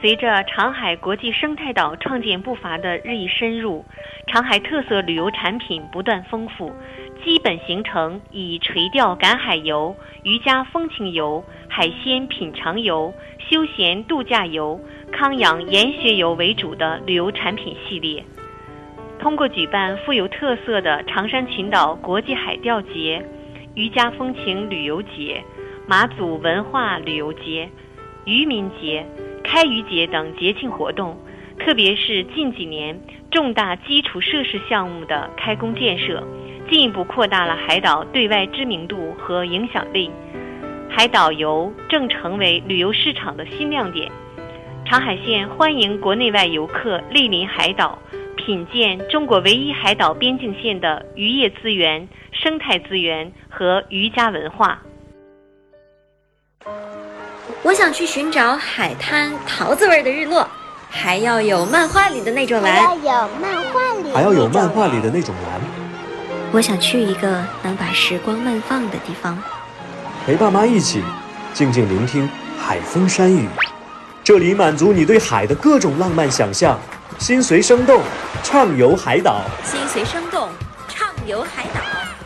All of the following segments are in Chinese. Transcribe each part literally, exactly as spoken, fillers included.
随着长海国际生态岛创建步伐的日益深入，长海特色旅游产品不断丰富，基本形成以垂钓赶海游、渔家风情游、海鲜品尝游、休闲度假游、康养研学游为主的旅游产品系列。通过举办富有特色的长山群岛国际海钓节、渔家风情旅游节、马祖文化旅游节、渔民节、开渔节等节庆活动，特别是近几年重大基础设施项目的开工建设，进一步扩大了海岛对外知名度和影响力。海岛游正成为旅游市场的新亮点。长海县欢迎国内外游客莅临海岛，品鉴中国唯一海岛边境线的渔业资源、生态资源和渔家文化。 我想去寻找海滩桃子味的日落，还要有漫画里的那种蓝， 还要有漫画里还要有漫画里的那种蓝。 我想去一个能把时光慢放的地方， 陪爸妈一起静静聆听海风山雨，这里满足你对海的各种浪漫想象。心随生动，畅游海岛。 心随生动，畅游海岛。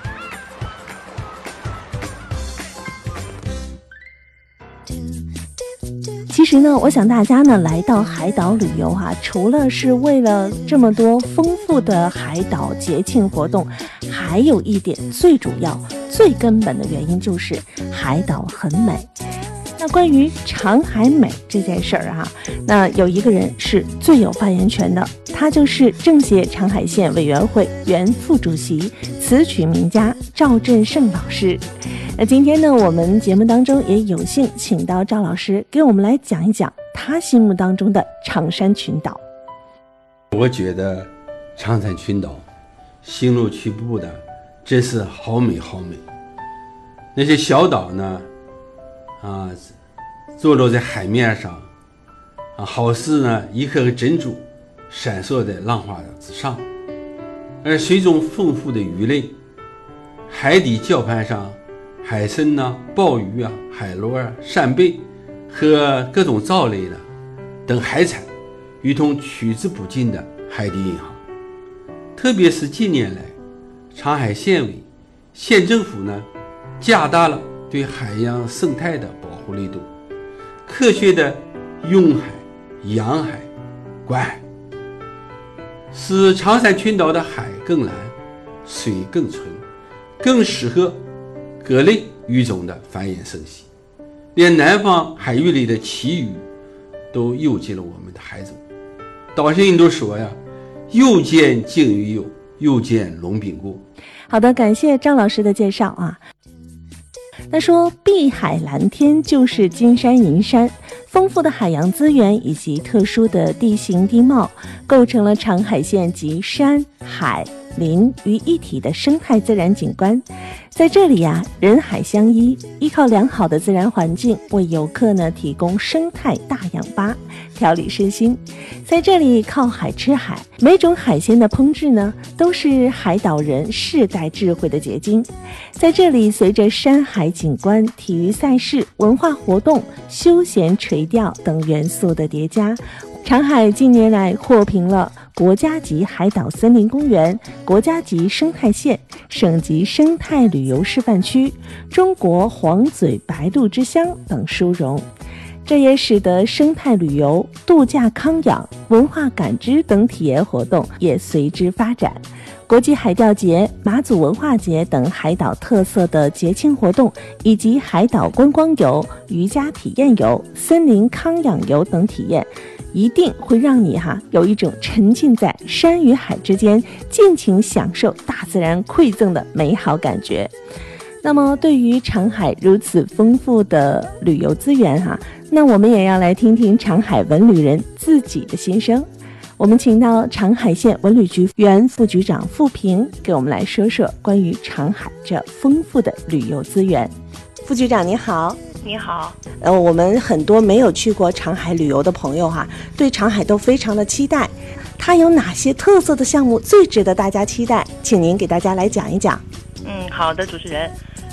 其实呢，我想大家呢来到海岛旅游哈、啊，除了是为了这么多丰富的海岛节庆活动，还有一点最主要、最根本的原因就是海岛很美。那关于长海美这件事儿哈，那有一个人是最有发言权的，他就是政协长海县委员会原副主席、词曲名家赵振胜老师。那今天呢，我们节目当中也有幸请到赵老师给我们来讲一讲他心目当中的长山群岛。 我觉得长山群岛行路曲步的真是好美好美。那些小岛呢啊，坐落在海面上啊，好似呢一颗颗珍珠闪烁在浪花之上，而水中丰富的鱼类，海底礁盘上海参呐、鲍鱼啊、海螺啊、扇贝和各种藻类的等海产，如同取之不尽的海底银行。特别是近年来，长海县委、县政府呢，加大了对海洋生态的保护力度，科学的用海、养海、管海，使长山群岛的海更蓝、水更纯，更适合各类鱼种的繁衍生息，连南方海域里的旗鱼都游进了我们的海中。岛上人都说呀，又见鲸鱼游，又见龙饼过。 好的，感谢张老师的介绍啊。那说碧海蓝天就是金山银山，丰富的海洋资源以及特殊的地形地貌，构成了长海县集山海林于一体的生态自然景观。在这里呀、啊，人海相依，依靠良好的自然环境，为游客呢提供生态大氧吧，调理身心。在这里靠海吃海，每种海鲜的烹制呢，都是海岛人世代智慧的结晶。在这里，随着山海景观、体育赛事、文化活动、休闲垂钓等元素的叠加，长海近年来获评了国家级海岛森林公园、国家级生态县、省级生态旅游示范区、中国黄嘴白鹭之乡等殊荣。这也使得生态旅游、度假康养、文化感知等体验活动也随之发展。国际海钓节、马祖文化节等海岛特色的节庆活动，以及海岛观光游、渔家体验游、森林康养游等体验，一定会让你哈有一种沉浸在山与海之间，尽情享受大自然馈赠的美好感觉。那么对于长海如此丰富的旅游资源哈，那我们也要来听听长海文旅人自己的心声。我们请到长海县文旅局原副局长傅平给我们来说说关于长海这丰富的旅游资源。副局长你好。 你好。 呃，我们很多没有去过长海旅游的朋友哈，对长海都非常的期待。它有哪些特色的项目最值得大家期待？请您给大家来讲一讲。 嗯，好的，主持人。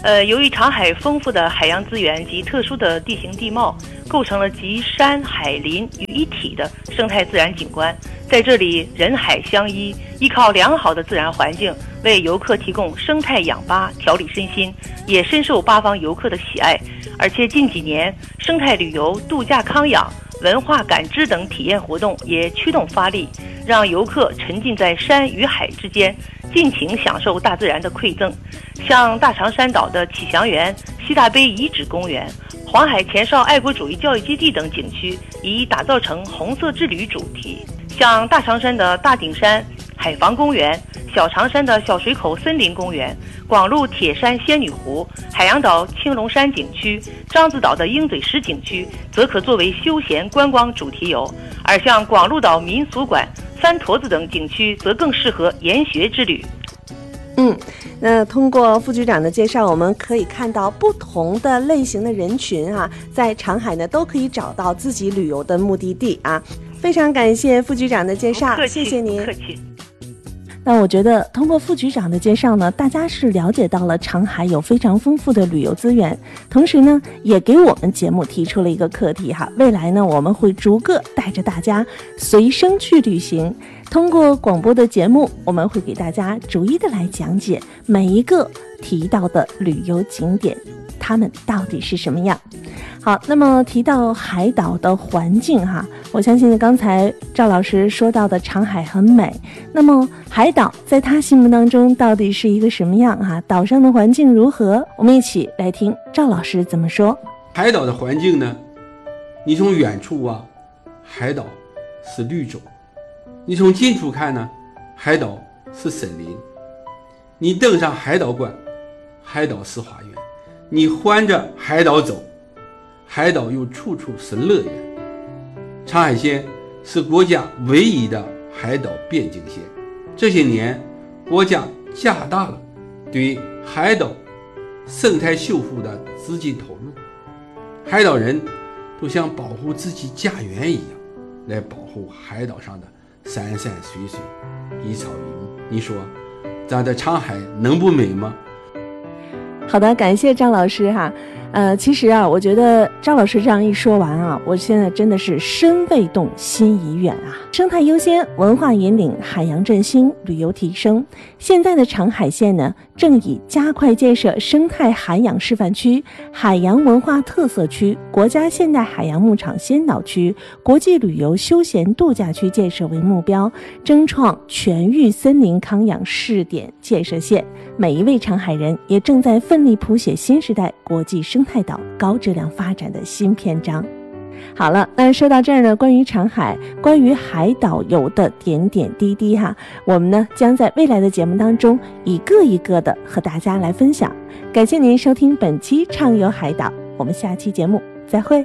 呃，由于长海丰富的海洋资源及特殊的地形地貌，构成了集山海林于一体的生态自然景观。在这里，人海相依，依靠良好的自然环境，为游客提供生态氧吧，调理身心，也深受八方游客的喜爱。而且近几年，生态旅游、度假康养、文化感知等体验活动也驱动发力，让游客沉浸在山与海之间，尽情享受大自然的馈赠。像大长山岛的启祥园、西大碑遗址公园、黄海前哨爱国主义教育基地等景区，已打造成红色之旅主题。像大长山的大顶山海防公园、小长山的小水口森林公园、广路铁山仙女湖、海洋岛青龙山景区、獐子岛的鹰嘴石景区，则可作为休闲观光主题游；而像广路岛民俗馆、三坨子等景区，则更适合研学之旅。 嗯，那通过副局长的介绍，我们可以看到不同的类型的人群啊，在长海呢都可以找到自己旅游的目的地啊。非常感谢副局长的介绍，谢谢您。 客气。 那我觉得通过副局长的介绍呢，大家是了解到了长海有非常丰富的旅游资源，同时呢也给我们节目提出了一个课题哈，未来呢我们会逐个带着大家随声去旅行，通过广播的节目，我们会给大家逐一的来讲解每一个提到的旅游景点，它们到底是什么样。好，那么提到海岛的环境哈，我相信刚才赵老师说到的长海很美，那么海岛在他心目当中到底是一个什么样哈？岛上的环境如何？我们一起来听赵老师怎么说。 海岛的环境呢，你从远处啊，海岛是绿洲；你从近处看呢，海岛是森林。你登上海岛观，海岛是花园；你环着海岛走，海岛又处处是乐园。长海县是国家唯一的海岛边境线，这些年国家加大了对海岛生态修复的资金投入，海岛人都像保护自己家园一样来保护海岛上的山山水水、一草一木。你说咱的长海能不美吗？ 好的，感谢张老师哈。呃，其实啊，我觉得张老师这样一说完啊，我现在真的是身未动，心已远啊。生态优先，文化引领，海洋振兴，旅游提升。现在的长海县呢，正以加快建设生态海洋示范区、海洋文化特色区、国家现代海洋牧场先导区、国际旅游休闲度假区建设为目标，争创全域森林康养试点建设县。每一位长海人也正在奋力谱写新时代国际生态岛高质量发展的新篇章。好了，那说到这儿呢，关于长海，关于海岛游的点点滴滴哈，我们呢将在未来的节目当中一个一个的和大家来分享。感谢您收听本期畅游海岛，我们下期节目再会。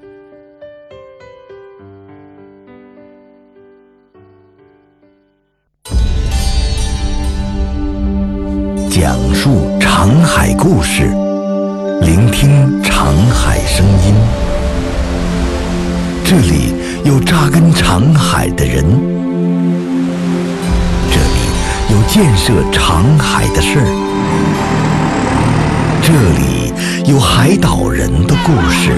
讲述长海故事，聆听长海声音。这里有扎根长海的人，这里有建设长海的事儿，这里有海岛人的故事。